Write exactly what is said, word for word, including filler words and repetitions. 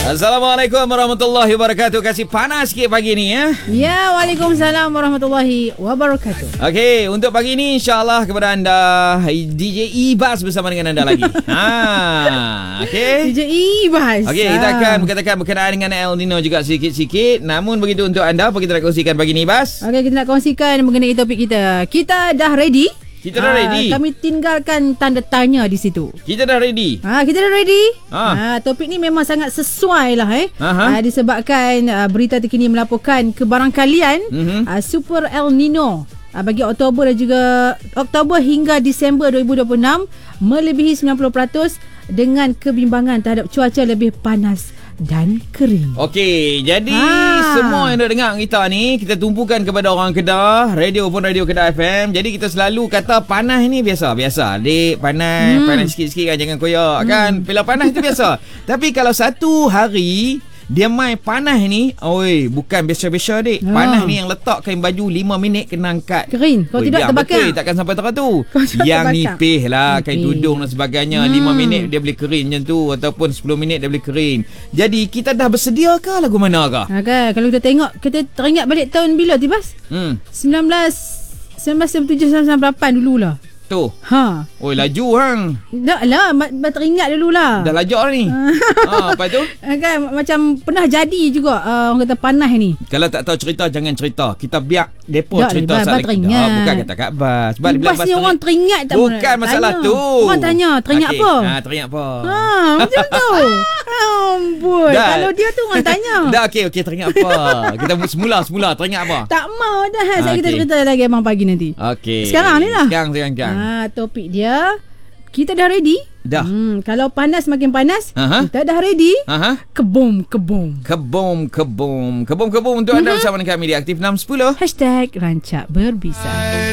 Assalamualaikum warahmatullahi wabarakatuh. Kasih panas sikit pagi ni ya. Ya, Waalaikumsalam warahmatullahi wabarakatuh. Okey, untuk pagi ni insya-Allah kepada anda D J Ibas bersama dengan anda lagi. Ha, okey. D J Ibas. Okey, kita akan berkatakan berkenaan dengan El Nino juga sedikit-sikit. Namun begitu untuk anda, apa kita nak kongsikan pagi ni Ibas? Okey, kita nak kongsikan mengenai topik kita. Kita dah ready? Kita dah ready. Ha, kami tinggalkan tanda tanya di situ. Kita dah ready. Ha, kita dah ready. Ha. Ha, topik ni memang sangat sesuai lah eh. Aha. Ha, disebabkan uh, berita terkini melaporkan kebarangkalian Mhm. uh, Super El Nino uh, bagi Oktober dan juga Oktober hingga Disember dua ribu dua puluh enam melebihi sembilan puluh peratus dengan kebimbangan terhadap cuaca lebih panas dan kering. Okey, jadi Ha. semua yang nak dengar kita ni kita tumpukan kepada orang Kedah, radio pun radio Kedah F M. Jadi kita selalu kata panas ni biasa, biasa. Dek, panas, Hmm. panas sikit-sikit kan, jangan koyak hmm. kan. Bila panas itu biasa. Tapi kalau satu hari dia main panas ni, oi, bukan biasa-biasa dek. Ha. Panas ni yang letak kain baju lima minit kena angkat. Kering. Kalau Oi, tidak biar terbakar. betul, takkan sampai teratur. Kalau tidak Yang terbakar. nipis lah, kain Nipis. tudung dan sebagainya. Hmm. lima minit dia boleh kering macam tu, ataupun sepuluh minit dia boleh kering. Jadi kita dah bersedia ke lagu mana ke? Ha, kan? Kalau kita tengok, kita teringat balik tahun bila Tibas? Hmm, sembilan belas sembilan belas sembilan puluh tujuh sembilan puluh lapan dululah. tu. Ha. Oi, laju hang. Dah lah, ma- ma- teringat dululah. Dah lajak ni. ha, apa tu? Ha, kan macam pernah jadi juga uh, orang kata panas ni. Kalau tak tahu cerita jangan cerita. Kita biar depa Tak, cerita Bas, sat Bas lagi. teringat. Ah, bukan kata kat Bas. Sebab bila Bas ni orang teringat tak Bukan mana. masalah Tanya. tu. Orang tanya, teringat Okey. apa? Ha, teringat apa? Ha, macam tu. Ampun. Dah. Kalau dia tu orang tanya. Dah okey okey teringat apa? Kita semula semula teringat apa? Tak mau dah. Saya kita Okey. cerita lagi abang pagi nanti. Okey. Sekarang ni lah. Sekarang sekarang sekarang. Ha, topik dia. Kita dah ready? Dah. Hmm, kalau panas makin panas, Aha. kita dah ready? Aha. Kebom, kebom. Kebom kebom. Kebom kebom untuk anda bersama dengan kami di Aktif enam sepuluh. Hashtag Rancak Berbisa.